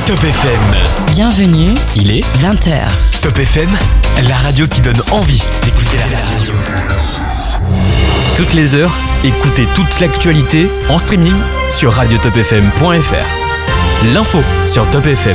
Top FM. Bienvenue, Il est 20h. Top FM, la radio qui donne envie d'écouter la radio. Toutes les heures, écoutez toute l'actualité en streaming sur radiotopfm.fr. L'info sur Top FM.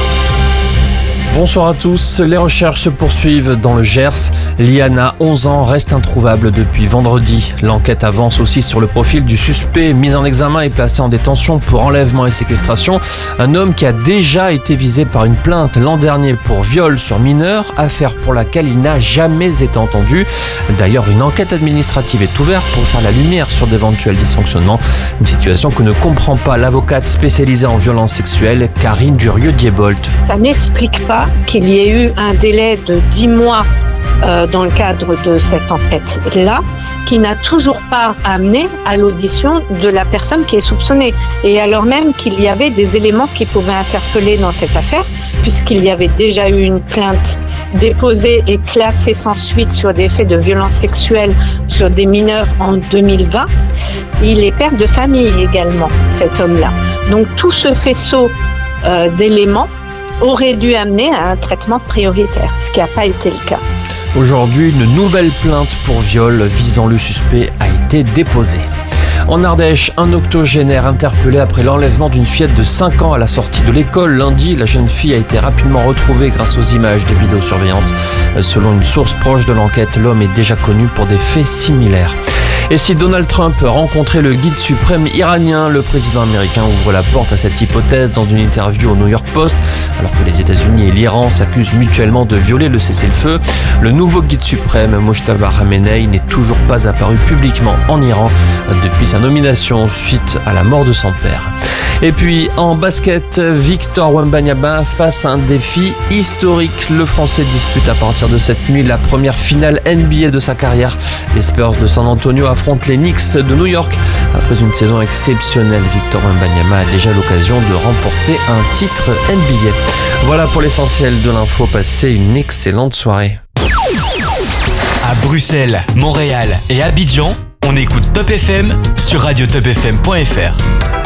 Bonsoir à tous, les recherches se poursuivent dans le Gers. Liana, 11 ans, reste introuvable depuis vendredi. L'enquête avance aussi sur le profil du suspect mis en examen et placé en détention pour enlèvement et séquestration. Un homme qui a déjà été visé par une plainte l'an dernier pour viol sur mineur, affaire pour laquelle il n'a jamais été entendu. D'ailleurs, une enquête administrative est ouverte pour faire la lumière sur d'éventuels dysfonctionnements. Une situation que ne comprend pas l'avocate spécialisée en violences sexuelles, Karine Durieux-Diebold. Ça n'explique pas qu'il y ait eu un délai de 10 mois dans le cadre de cette enquête-là, qui n'a toujours pas amené à l'audition de la personne qui est soupçonnée. Et alors même qu'il y avait des éléments qui pouvaient interpeller dans cette affaire, puisqu'il y avait déjà eu une plainte déposée et classée sans suite sur des faits de violence sexuelle sur des mineurs en 2020. Il est père de famille également, cet homme-là. Donc tout ce faisceau d'éléments aurait dû amener à un traitement prioritaire, ce qui n'a pas été le cas. Aujourd'hui, une nouvelle plainte pour viol visant le suspect a été déposée. En Ardèche, un octogénaire interpellé après l'enlèvement d'une fillette de 5 ans à la sortie de l'école. Lundi, la jeune fille a été rapidement retrouvée grâce aux images de vidéosurveillance. Selon une source proche de l'enquête, l'homme est déjà connu pour des faits similaires. Et si Donald Trump rencontrait le guide suprême iranien, le président américain ouvre la porte à cette hypothèse dans une interview au New York Post. Alors que les États-Unis et l'Iran s'accusent mutuellement de violer le cessez-le-feu, le nouveau guide suprême, Mojtaba Khamenei, n'est toujours pas apparu publiquement en Iran depuis sa nomination suite à la mort de son père. Et puis en basket, Victor Wembanyama face à un défi historique. Le Français dispute à partir de cette nuit la première finale NBA de sa carrière. Les Spurs de San Antonio affrontent les Knicks de New York. Après une saison exceptionnelle, Victor Wembanyama a déjà l'occasion de remporter un titre NBA. Voilà pour l'essentiel de l'info. Passez une excellente soirée. À Bruxelles, Montréal et Abidjan, on écoute Top FM sur radiotopfm.fr.